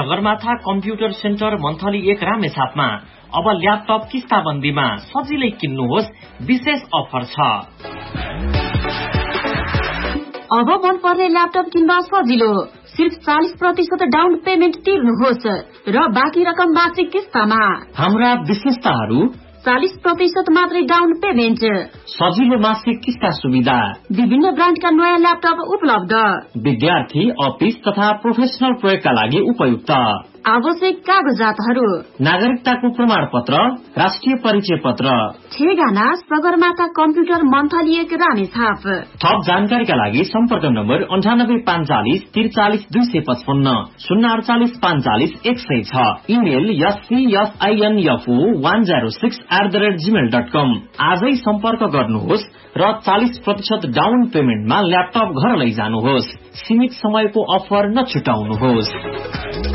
Sagarmatha computer centre monthly 1 रामेछापमा अब laptop किस्ताबन्दीमा सजिलै किन्नुहोस्, विशेष अफर छ। अब मन पर्ने ल्यापटप किन्न सजिलो, सिर्फ 40% डाउन पेमेन्ट तिर्नुहोस् र बाँकी रकम मासिक किस्तामा। हाम्रा विशेषताहरू: 40% मात्रै डाउन पेमेन्ट, सजिलो मासिक किस्ता सुविधा, विभिन्न ब्रान्डका नयाँ ल्यापटप उपलब्ध, विद्यार्थी, अफिस तथा प्रोफेसनल प्रयोगका लागि उपयुक्त, आवश्यक कागजातहरू: नागरिकताको प्रमाण पत्र, राष्ट्रिय परिचय पत्र। ठेगाना सगरमाथा कम्प्युटर मन्थली 1 रामेछाप। थप जानकारीका लागि सम्पर्क नम्बर 9845 43 255 048 45 106। Email scsinfo106@gmail.com। आजै सम्पर्क गर्नुहोस् र 40% डाउन पेमेन्टमा ल्यापटप घर लैजानुहोस्। सीमित समयको अफर नछुटाउनुहोस्।